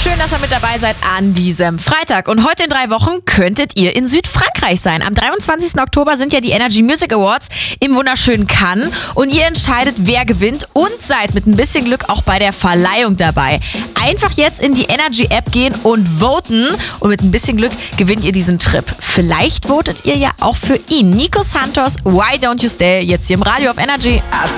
Schön, dass ihr mit dabei seid an diesem Freitag. Und heute in 3 Wochen könntet ihr in Südfrankreich sein. Am 23. Oktober sind ja die Energy Music Awards im wunderschönen Cannes. Und ihr entscheidet, wer gewinnt und seid mit ein bisschen Glück auch bei der Verleihung dabei. Einfach jetzt in die Energy App gehen und voten. Und mit ein bisschen Glück gewinnt ihr diesen Trip. Vielleicht votet ihr ja auch für ihn. Nico Santos, Why Don't You Stay? Jetzt hier im Radio auf Energy.